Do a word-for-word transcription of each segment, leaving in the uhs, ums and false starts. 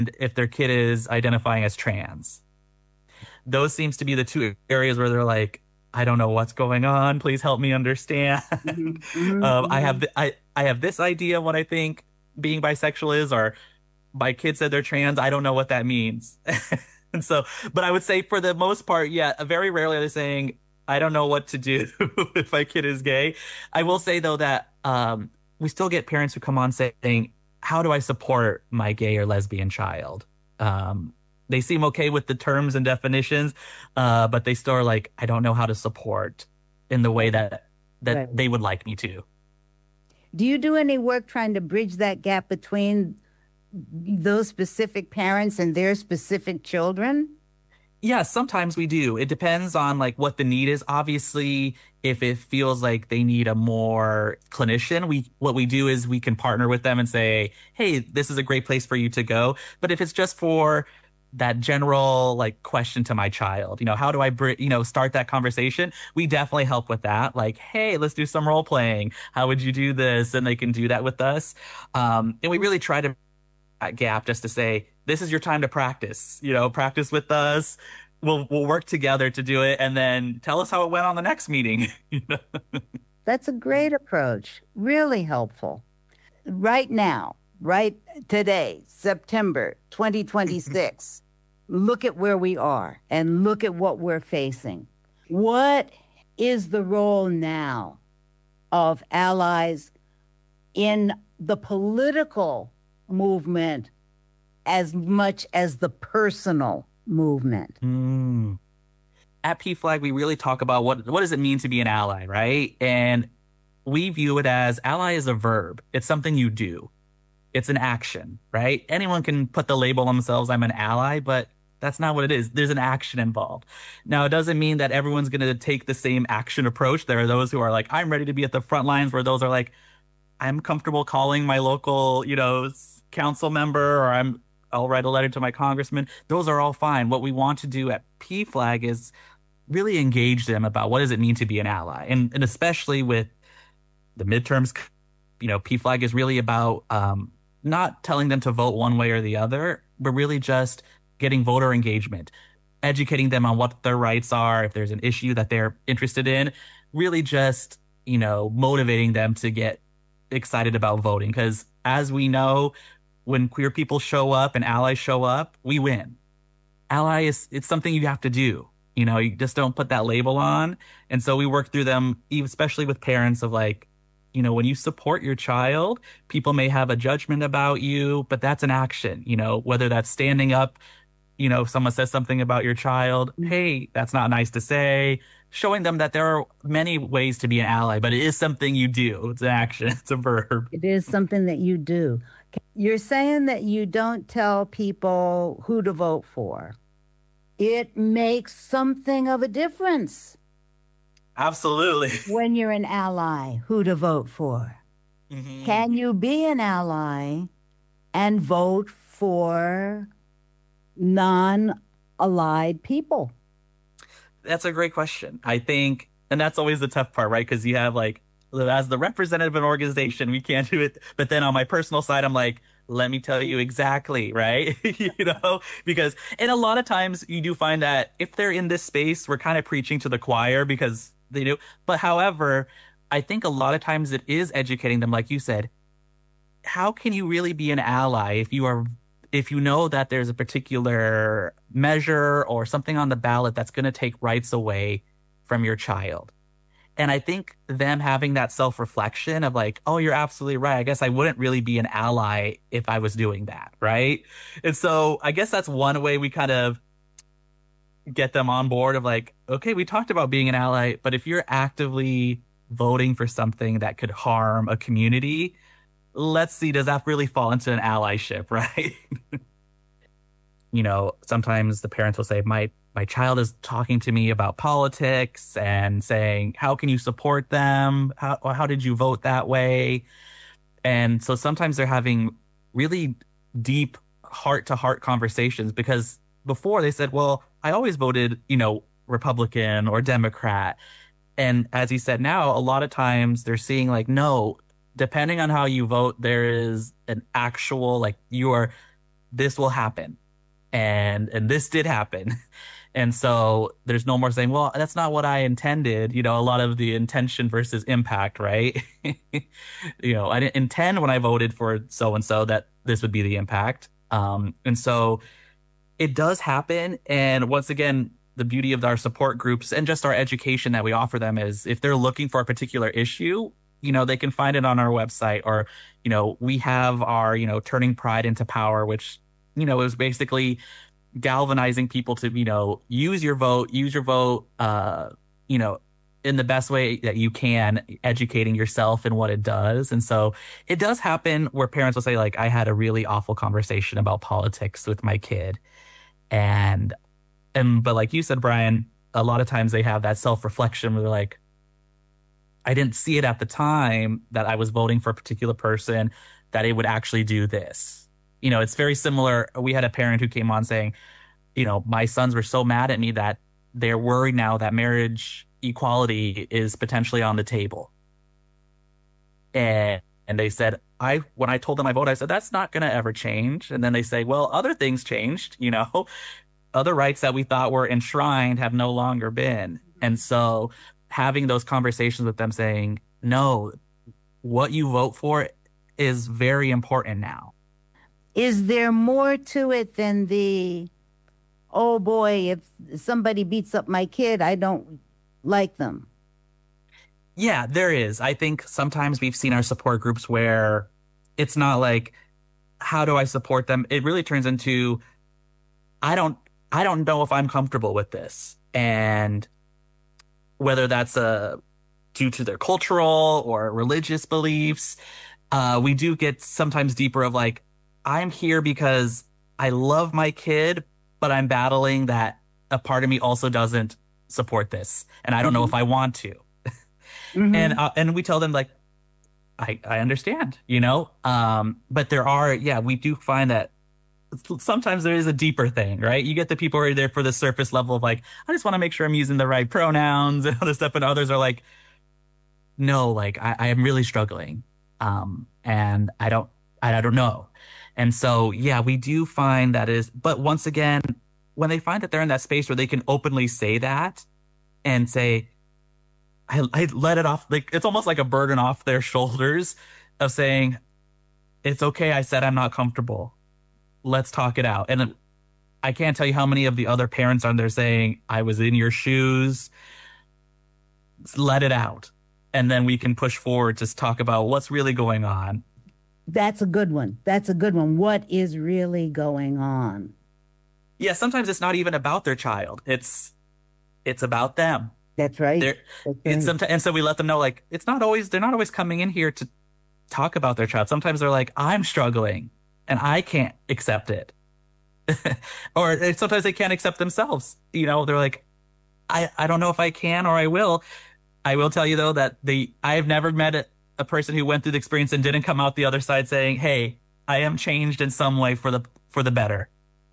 if their kid is identifying as trans. Those seems to be the two areas where they're like, I don't know what's going on. Please help me understand. Hmm. Hmm. um, I have Hmm. th- I I have this idea of what I think being bisexual is, or my kid said they're trans. I don't know what that means. And so, but I would say for the most part, yeah, very rarely are they saying, I don't know what to do if my kid is gay. I will say though that um, we still get parents who come on saying, how do I support my gay or lesbian child? Um, they seem okay with the terms and definitions, uh, but they still are like, I don't know how to support in the way Right. that that Right. they would like me to. Do you do any work trying to bridge that gap between those specific parents and their specific children? Yeah, sometimes we do. It depends on like what the need is. Obviously, if it feels like they need a more clinician, we what we do is we can partner with them and say, "Hey, this is a great place for you to go." But if it's just for that general like question to my child, you know, how do I br you know, start that conversation? We definitely help with that. Like, "Hey, let's do some role playing. How would you do this?" And they can do that with us. Um, and we really try to that gap just to say, this is your time to practice, you know, practice with us. We'll we'll work together to do it and then tell us how it went on the next meeting. You know? That's a great approach, really helpful. Right now, right today, September twenty twenty-six, look at where we are and look at what we're facing. What is the role now of allies in the political movement as much as the personal movement? Mm. At P Flag, we really talk about what what does it mean to be an ally, right? And we view it as ally is a verb. It's something you do. It's an action, right? Anyone can put the label on themselves, I'm an ally, but that's not what it is. There's an action involved. Now, it doesn't mean that everyone's going to take the same action approach. There are those who are like, I'm ready to be at the front lines, where those are like, I'm comfortable calling my local, you know, council member, or I'm I'll write a letter to my congressman. Those are all fine. What we want to do at P Flag is really engage them about what does it mean to be an ally, and and especially with the midterms, you know, P Flag is really about um, not telling them to vote one way or the other, but really just getting voter engagement, educating them on what their rights are, if there's an issue that they're interested in, really just, you know, motivating them to get excited about voting. Because as we know, when queer people show up and allies show up, we win. Ally is it's something you have to do. You know, you just don't put that label on. And so we work through them, especially with parents of like, you know, when you support your child, people may have a judgment about you, but that's an action, you know, whether that's standing up, you know, if someone says something about your child, hey, that's not nice to say, showing them that there are many ways to be an ally, but it is something you do. It's an action, it's a verb. It is something that you do. You're saying that you don't tell people who to vote for. It makes something of a difference Absolutely. when you're an ally who to vote for. Hmm. Can you be an ally and vote for non allied people? That's a great question. I think, and that's always the tough part, right? Because you have like, as the representative of an organization, we can't do it. But then on my personal side, I'm like, let me tell you exactly, right? You know, because, and a lot of times you do find that if they're in this space, we're kind of preaching to the choir because they do. But however, I think a lot of times it is educating them, like you said, how can you really be an ally if you are if you know that there's a particular measure or something on the ballot that's going to take rights away from your child? And I think them having that self-reflection of like, oh, you're absolutely right. I guess I wouldn't really be an ally if I was doing that, right? And so I guess that's one way we kind of get them on board of like, okay, we talked about being an ally, but if you're actively voting for something that could harm a community, let's see, does that really fall into an allyship, right? You know, sometimes the parents will say, my my child is talking to me about politics and saying, how can you support them? How how did you vote that way? And so sometimes they're having really deep heart to heart conversations because before they said, well, I always voted, you know, Republican or Democrat. And as he said, now a lot of times they're seeing like, no, depending on how you vote, there is an actual like you are this will happen. And and this did happen. And so there's no more saying, well, that's not what I intended. You know, a lot of the intention versus impact, right? You know, I didn't intend when I voted for so and so that this would be the impact. Um, and so it does happen. And once again, the beauty of our support groups and just our education that we offer them is if they're looking for a particular issue, you know, they can find it on our website or, you know, we have our, you know, Turning Pride into Power, which, you know, is basically galvanizing people to, you know, use your vote, use your vote, uh, you know, in the best way that you can, educating yourself in what it does. And so it does happen where parents will say, like, I had a really awful conversation about politics with my kid. And, and, but like you said, Brian, a lot of times they have that self-reflection where they're like, I didn't see it at the time that I was voting for a particular person that it would actually do this. You know, it's very similar. We had a parent who came on saying, you know, my sons were so mad at me that they're worried now that marriage equality is potentially on the table. And and they said, I when I told them I vote, I said, that's not going to ever change. And then they say, well, other things changed, you know, other rights that we thought were enshrined have no longer been. And so having those conversations with them saying, no, what you vote for is very important now. Is there more to it than the, oh boy, if somebody beats up my kid, I don't like them? Yeah, there is. I think sometimes we've seen our support groups where it's not like, how do I support them? It really turns into, I don't, I don't know if I'm comfortable with this. And whether that's uh, due to their cultural or religious beliefs, uh, we do get sometimes deeper of like, I'm here because I love my kid, but I'm battling that a part of me also doesn't support this. And I don't know if I want to. Mm-hmm. And uh, and we tell them like, I, I understand, you know, um, but there are, yeah, we do find that sometimes there is a deeper thing, right? You get the people who are there for the surface level of like, I just want to make sure I'm using the right pronouns and other stuff. And others are like, no, like I, I am really struggling. Um, and I don't, I, I don't know. And so, yeah, we do find that is, but once again, when they find that they're in that space where they can openly say that and say, I, I let it off, like it's almost like a burden off their shoulders of saying, it's okay. I said I'm not comfortable. Let's talk it out. And I can't tell you how many of the other parents are there saying, I was in your shoes. Let it out. And then we can push forward to talk about what's really going on. That's a good one. That's a good one. What is really going on? Yeah, sometimes it's not even about their child. It's it's about them. That's right. They're, That's it's right. someti- and so we let them know, like, it's not always, they're not always coming in here to talk about their child. Sometimes they're like, I'm struggling and I can't accept it. Or sometimes they can't accept themselves. You know, they're like, I, I don't know if I can or I will. I will tell you, though, that the I've never met a, a person who went through the experience and didn't come out the other side saying, hey, I am changed in some way for the for the better.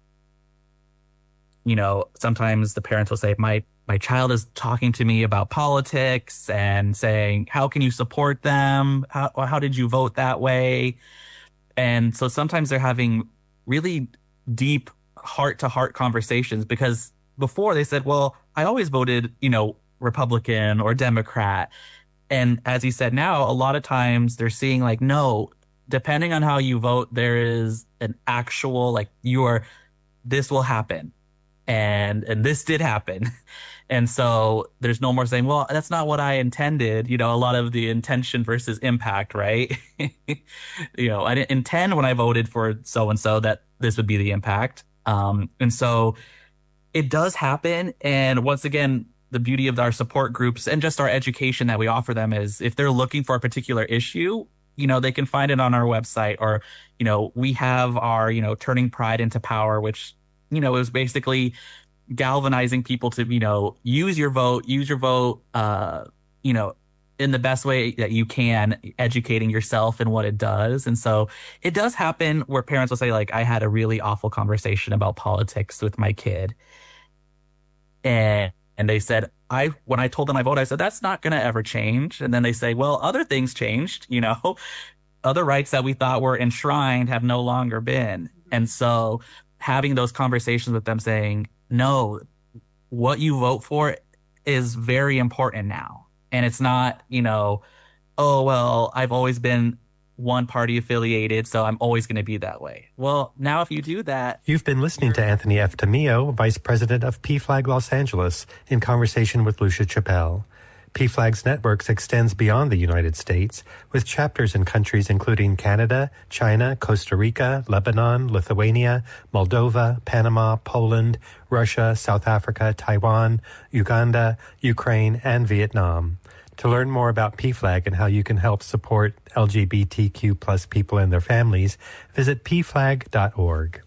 You know, sometimes the parents will say, my my child is talking to me about politics and saying, how can you support them? How, how did you vote that way? And so sometimes they're having really deep heart to heart conversations because before they said, well, I always voted, you know, Republican or Democrat. And as he said, now a lot of times they're seeing like, no, depending on how you vote, there is an actual, like you are, this will happen. And, and this did happen. And so there's no more saying, well, that's not what I intended. You know, a lot of the intention versus impact, right? You know, I didn't intend when I voted for so and so that this would be the impact. Um, and so it does happen. And once again, the beauty of our support groups and just our education that we offer them is if they're looking for a particular issue, you know, they can find it on our website or, you know, we have our, you know, Turning Pride into Power, which, you know, is basically galvanizing people to, you know, use your vote, use your vote, uh, you know, in the best way that you can, educating yourself in what it does. And so it does happen where parents will say, like, I had a really awful conversation about politics with my kid. And and they said, I when I told them I vote, I said, that's not going to ever change. And then they say, well, other things changed, you know, other rights that we thought were enshrined have no longer been. And so having those conversations with them saying, no, what you vote for is very important now. And it's not, you know, oh, well, I've always been one party affiliated, so I'm always going to be that way. Well, now if you do that... You've been listening to Anthony F. Tamio, Vice President of P FLAG Los Angeles, in conversation with Lucia Chappelle. P FLAG's networks extends beyond the United States, with chapters in countries including Canada, China, Costa Rica, Lebanon, Lithuania, Moldova, Panama, Poland, Russia, South Africa, Taiwan, Uganda, Ukraine, and Vietnam. To learn more about P FLAG and how you can help support L G B T Q plus people and their families, visit p flag dot org.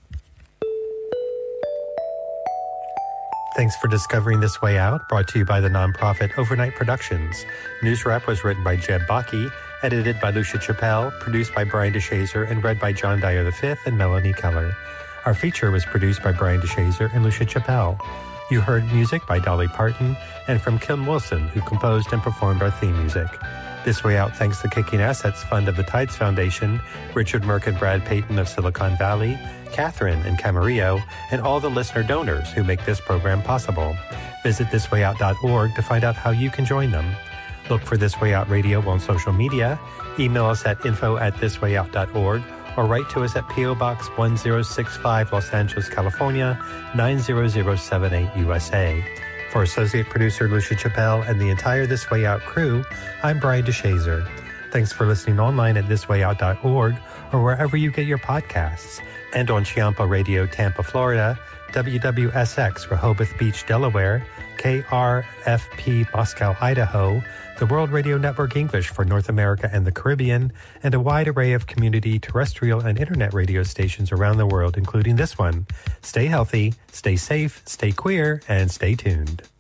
Thanks for discovering This Way Out, brought to you by the nonprofit Overnight Productions. News Wrap was written by Jeb Bakke, edited by Lucia Chappelle, produced by Brian DeShazer, and read by John Dyer the fifth and Melanie Keller. Our feature was produced by Brian DeShazer and Lucia Chappelle. You heard music by Dolly Parton and from Kim Wilson, who composed and performed our theme music. This Way Out thanks the Kicking Assets Fund of the Tides Foundation, Richard Merck and Brad Payton of Silicon Valley, Catherine in Camarillo, and all the listener donors who make this program possible. Visit this way out dot org to find out how you can join them. Look for This Way Out Radio on social media, email us at info at this way out dot org, or write to us at P O Box one zero six five, Los Angeles, California, nine zero zero seven eight, U S A. For associate producer Lucia Chappelle and the entire This Way Out crew, I'm Brian DeShazer. Thanks for listening online at this way out dot org or wherever you get your podcasts, and on Chiampa Radio, Tampa, Florida, W W S X, Rehoboth Beach, Delaware, K R F P, Moscow, Idaho, the World Radio Network English for North America and the Caribbean, and a wide array of community terrestrial and internet radio stations around the world, including this one. Stay healthy, stay safe, stay queer, and stay tuned.